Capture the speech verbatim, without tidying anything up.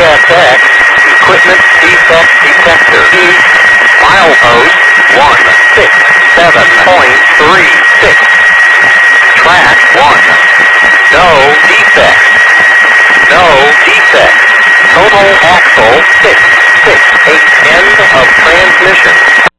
S X, equipment defect detector. E, milepost one six seven point three six. Track one. No defect. No defect. Total axle six six eight. End of transmission.